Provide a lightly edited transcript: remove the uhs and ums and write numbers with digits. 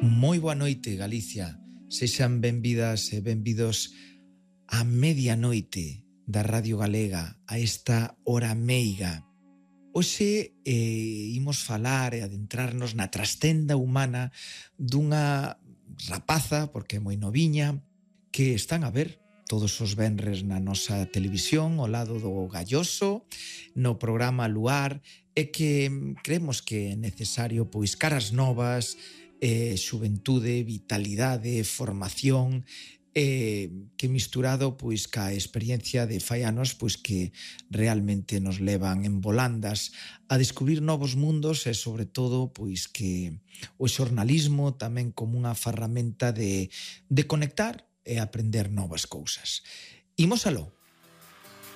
Moi boa noite, Galicia. Sexan benvidas e benvidos á medianoite da Radio Galega, a esta hora meiga. Hoxe imos falar e adentrarnos na trastenda humana dunha rapaza, porque é moi noviña, que están a ver todos os venres na nosa televisión ao lado do Galloso, no programa Luar, e que creemos que é necesario pois caras novas, xuventude, vitalidade, formación, que misturado pois ca experiencia de fai anos pois que realmente nos levan en volandas a descubrir novos mundos e sobre todo pois que o xornalismo tamén como unha ferramenta de conectar e aprender novas cousas. Imos aló.